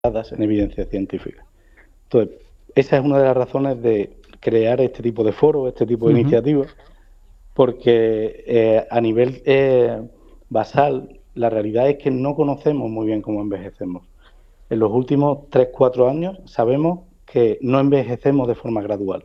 en evidencia científica. Entonces, esa es una de las razones de crear este tipo de foros, este tipo de iniciativas, porque a nivel basal, la realidad es que no conocemos muy bien cómo envejecemos. En los últimos 3-4 años sabemos que no envejecemos de forma gradual.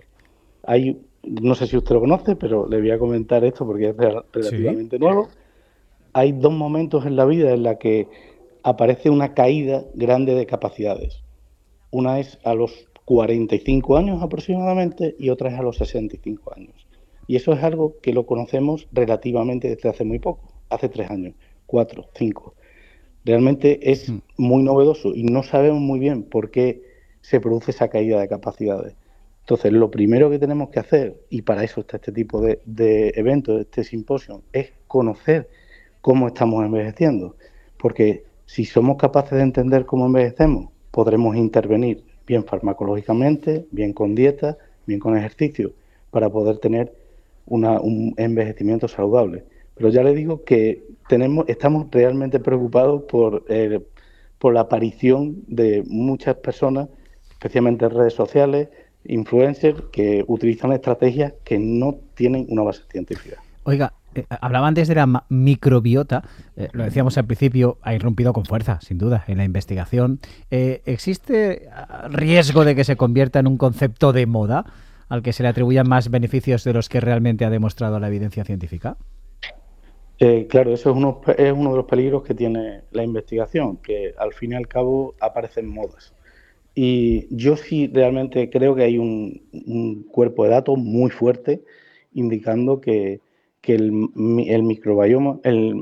No sé si usted lo conoce, pero le voy a comentar esto porque es relativamente nuevo. Hay 2 momentos en la vida en la que aparece una caída grande de capacidades. Una es a los 45 años aproximadamente y otra es a los 65 años. Y eso es algo que lo conocemos relativamente desde hace muy poco, hace 3 años, 4, 5. Realmente es muy novedoso y no sabemos muy bien por qué se produce esa caída de capacidades. Entonces, lo primero que tenemos que hacer, y para eso está este tipo de eventos, este simposio, es conocer cómo estamos envejeciendo. Porque si somos capaces de entender cómo envejecemos, podremos intervenir bien farmacológicamente, bien con dieta, bien con ejercicio, para poder tener un envejecimiento saludable. Pero ya le digo que estamos realmente preocupados por la aparición de muchas personas, especialmente en redes sociales, influencers, que utilizan estrategias que no tienen una base científica. Oiga, hablaba antes de la microbiota, lo decíamos al principio, ha irrumpido con fuerza, sin duda, en la investigación. ¿Existe riesgo de que se convierta en un concepto de moda al que se le atribuyan más beneficios de los que realmente ha demostrado la evidencia científica? Claro, eso es uno de los peligros que tiene la investigación, que al fin y al cabo aparecen modas. Y yo sí realmente creo que hay un cuerpo de datos muy fuerte indicando que el microbioma,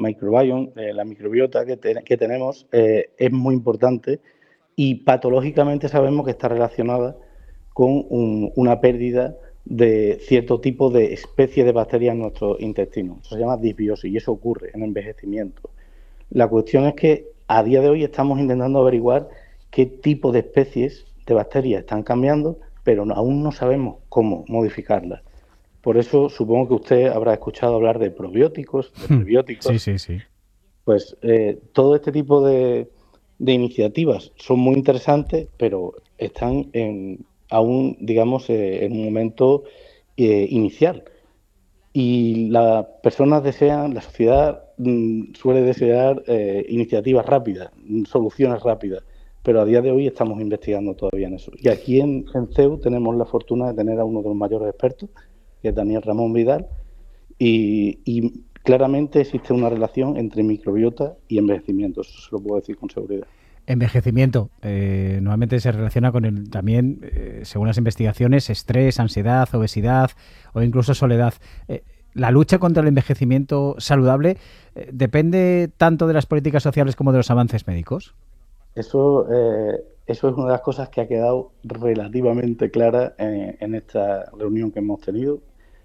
la microbiota que tenemos es muy importante y patológicamente sabemos que está relacionada con una pérdida de cierto tipo de especies de bacterias en nuestro intestino. Eso se llama disbiosis y eso ocurre en envejecimiento. La cuestión es que a día de hoy estamos intentando averiguar qué tipo de especies de bacterias están cambiando, pero aún no sabemos cómo modificarlas. Por eso supongo que usted habrá escuchado hablar de probióticos, de prebióticos. Sí. Pues todo este tipo de iniciativas son muy interesantes, pero están aún, digamos, en un momento inicial. Y las personas la sociedad suele desear iniciativas rápidas, soluciones rápidas, pero a día de hoy estamos investigando todavía en eso. Y aquí en CEU tenemos la fortuna de tener a uno de los mayores expertos, que es Daniel Ramón Vidal, y claramente existe una relación entre microbiota y envejecimiento, eso se lo puedo decir con seguridad. Envejecimiento normalmente se relaciona con también, según las investigaciones, estrés, ansiedad, obesidad o incluso soledad. La lucha contra el envejecimiento saludable depende tanto de las políticas sociales como de los avances médicos. Eso es una de las cosas que ha quedado relativamente clara en esta reunión que hemos tenido.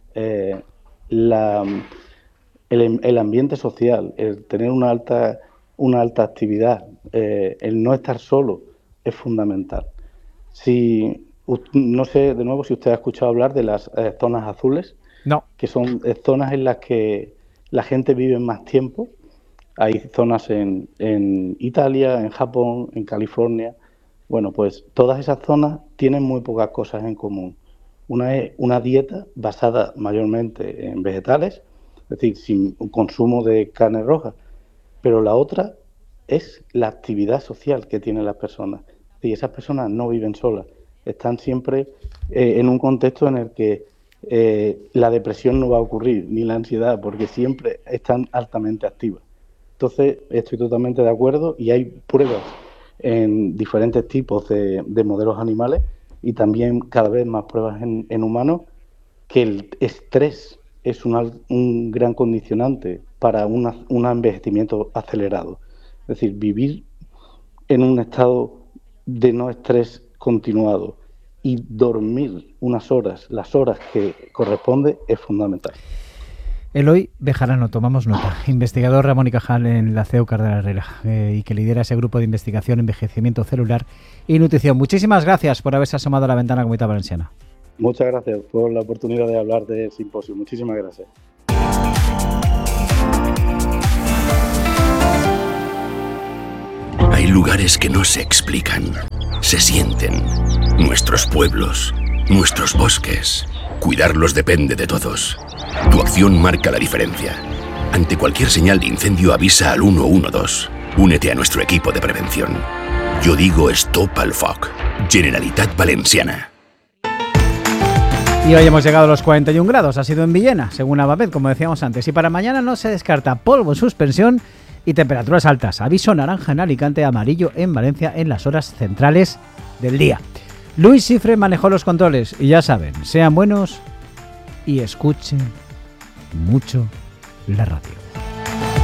El ambiente social, el tener una alta actividad, el no estar solo es fundamental. No sé, de nuevo, si usted ha escuchado hablar de las zonas azules, no, que son zonas en las que la gente vive más tiempo. Hay zonas en Italia, en Japón, en California. Bueno, pues todas esas zonas tienen muy pocas cosas en común. Una es una dieta basada mayormente en vegetales, es decir, sin un consumo de carne roja. Pero la otra es la actividad social que tienen las personas. Y esas personas no viven solas, están siempre en un contexto en el que la depresión no va a ocurrir, ni la ansiedad, porque siempre están altamente activas. Entonces, estoy totalmente de acuerdo y hay pruebas en diferentes tipos de modelos animales y también cada vez más pruebas en humanos que el estrés es un gran condicionante para un envejecimiento acelerado. Es decir, vivir en un estado de no estrés continuado y dormir unas horas, las horas que corresponde, es fundamental. Eloy Bejarano, tomamos nota, investigador Ramón y Cajal en la CEU Cardenal Herrera y que lidera ese grupo de investigación, envejecimiento celular y nutrición. Muchísimas gracias por haberse asomado a la ventana Comunidad Valenciana. Muchas gracias por la oportunidad de hablar del simposio. Muchísimas gracias. Hay lugares que no se explican, se sienten. Nuestros pueblos, nuestros bosques. Cuidarlos depende de todos. Tu acción marca la diferencia. Ante cualquier señal de incendio avisa al 112. Únete a nuestro equipo de prevención. Yo digo Stop al Foc. Generalitat Valenciana. Y hoy hemos llegado a los 41 grados. Ha sido en Villena, según Avamed, como decíamos antes. Y para mañana no se descarta polvo en suspensión y temperaturas altas. Aviso naranja en Alicante, amarillo en Valencia en las horas centrales del día. Luis Cifre manejó los controles y ya saben, sean buenos y escuchen mucho la radio.